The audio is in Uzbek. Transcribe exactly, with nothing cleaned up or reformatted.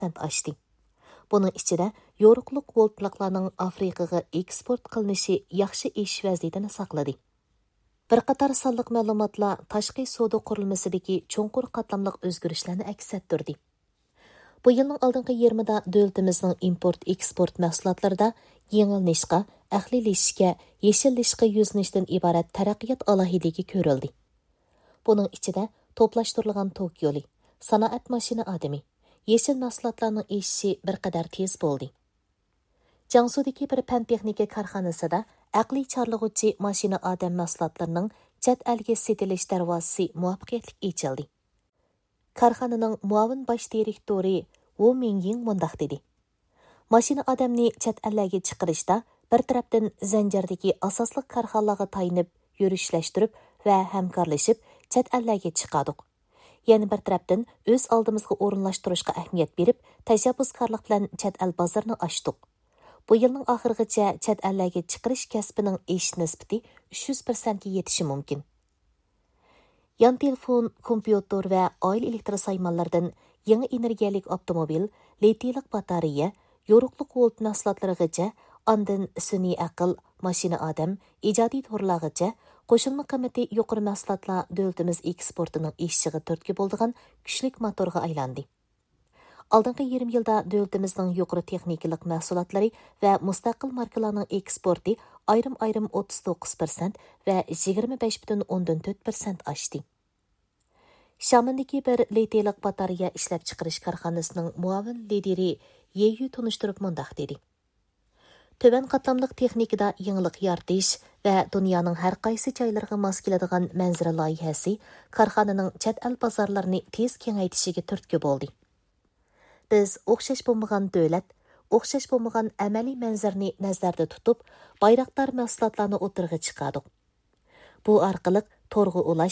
oshdi. Buning ichida yoruqliq voltliqlarning Afrikaga eksport qilinishi yaxshi ish vaziyatini saqladi. Bir qator sonliq ma'lumotlar tashqi savdo qurilmasidagi cho'nqur qatlamliq o'zgarishlarni aks ettirdi. Bu yilning oldingi yigirmada davlatimizning import-eksport mahsulotlarida yengilnishqa, aqlilashishga, yeshillashishga yuzinishdan iborat taraqqiyot alohidligi ko'rildi. Buning ichida to'plashtirilgan tok yo'li, sanoat mashina odami, yeshil mahsulotlarning eshishi bir qadar tez bo'ldi. Jiangsu'dagi bir fan texnika korxonasida aqliy chorlag'uvchi mashina odam mahsulotlarining chet elga setilish darvozasi muvaffaqiyatli ochildi. Korxonaning muavin bosh direktori Wu Mingying mundaq dedi: Mashina odamni chet ellarga chiqarishda bir tarafdan zanjirdagi asosli korxonalarga tayinib, yurishlashtirish va hamkorlashib chet ellarga chiqadik. Yana bir tarafdan o'z oldimizga o'rinlashtirishga ahamiyat berib, tashabbuskorlik bilan chet el bozorini ochdik. Bu yilning oxirigacha chet ellarga chiqarish kasbining esh nisbati uch yuz foizga yetishi mumkin. Yan telefon, kompyuter va oila elektr saymonlaridan yangi energiyalik avtomobil, litiylik batareya, yoruqliq volt mahsulotlarigacha, ondan sun'iy aql, mashina odam, ijodiy to'rlargacha qo'shilma qiymati yuqori mahsulotlar davlatimiz eksportining eshishiga turtki bo'ladigan kuchli motorga aylandi. Oldingi yarim yilda davlatimizning yuqori texnikalik mahsulotlari va mustaqil markalarning eksporti ayrim-ayrim o'ttiz to'qqiz foiz va yigirma besh butun o'ndan to'rt foiz oshdi. Shamindagi bir litiylik batareya ishlab chiqarish korxonasining muavin lideri Yeyu tunishtirib mundaq dedi: Töven qatlamliq texnikada yangilik yaratish va dunyoning har qaysi joylariga mos keladigan manzara loyihasi korxonaning chet el bozorlarini tez kengaytishiga turtki bo'ldi. Biz o'xshash bo'lmagan davlat, o'xshash bo'lmagan amaliy manzarni nazarda tutib, bayroqdor mahsulotlarni o'tirg'i chiqardik. Bu orqali to'rg'i ulash